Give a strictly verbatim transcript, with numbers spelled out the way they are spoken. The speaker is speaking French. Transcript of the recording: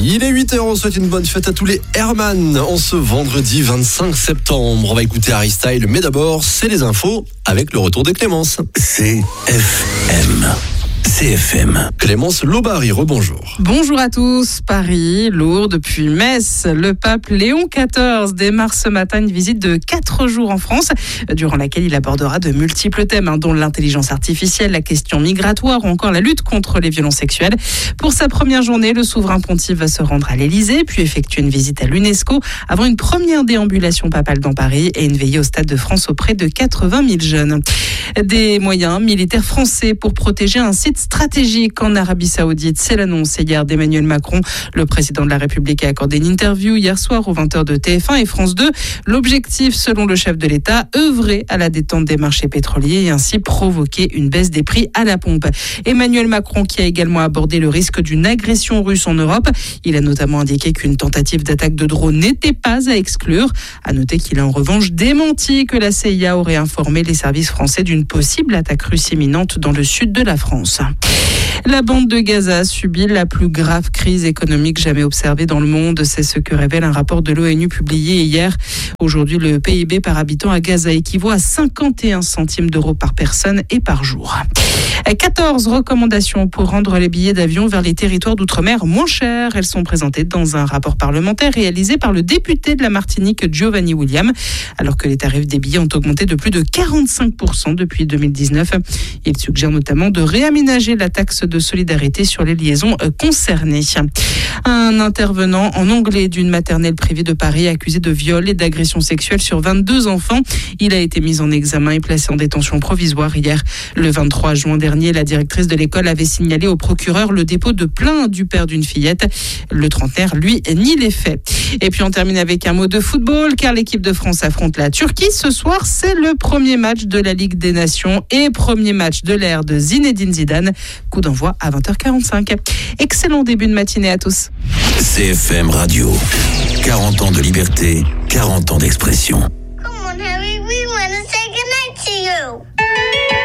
Il est huit heures, on souhaite une bonne fête à tous les Herman en ce vendredi vingt-cinq septembre. On va écouter Harry Styles, mais d'abord, c'est les infos avec le retour de Clémence. C F M. C F M. Clémence Lobary, rebonjour. Bonjour à tous. Paris, Lourdes, puis Metz. Le pape Léon quatorze démarre ce matin une visite de quatre jours en France, durant laquelle il abordera de multiples thèmes, dont l'intelligence artificielle, la question migratoire ou encore la lutte contre les violences sexuelles. Pour sa première journée, le souverain pontife va se rendre à l'Élysée, puis effectuer une visite à l'UNESCO, avant une première déambulation papale dans Paris et une veillée au Stade de France auprès de quatre-vingt mille jeunes. Des moyens militaires français pour protéger un site stratégique en Arabie Saoudite. C'est l'annonce hier d'Emmanuel Macron. Le président de la République a accordé une interview hier soir aux vingt heures de T F un et France deux. L'objectif, selon le chef de l'État, œuvrer à la détente des marchés pétroliers et ainsi provoquer une baisse des prix à la pompe. Emmanuel Macron qui a également abordé le risque d'une agression russe en Europe. Il a notamment indiqué qu'une tentative d'attaque de drone n'était pas à exclure. À noter qu'il a en revanche démenti que la C I A aurait informé les services français d'une possible attaque russe imminente dans le sud de la France. La bande de Gaza subit la plus grave crise économique jamais observée dans le monde. C'est ce que révèle un rapport de l'ONU publié hier. Aujourd'hui, le P I B par habitant à Gaza équivaut à cinquante et un centimes d'euros par personne et par jour. quatorze recommandations pour rendre les billets d'avion vers les territoires d'outre-mer moins chers. Elles sont présentées dans un rapport parlementaire réalisé par le député de la Martinique, Giovanni William, alors que les tarifs des billets ont augmenté de plus de quarante-cinq pour cent depuis deux mille dix-neuf. Il suggère notamment de réaménager la taxe de solidarité sur les liaisons concernées. Un intervenant en anglais d'une maternelle privée de Paris accusé de viol et d'agression sexuelle sur vingt-deux enfants. Il a été mis en examen et placé en détention provisoire hier. Le vingt-trois juin dernier, la directrice de l'école avait signalé au procureur le dépôt de plainte du père d'une fillette. Le trentenaire, lui, nie les faits. Et puis on termine avec un mot de football, car l'équipe de France affronte la Turquie. Ce soir, c'est le premier match de la Ligue des Nations et premier match de l'ère de Zinedine Zidane. Coup d'envoi à vingt heures quarante-cinq. Excellent début de matinée à tous. C F M Radio. quarante ans de liberté, quarante ans d'expression.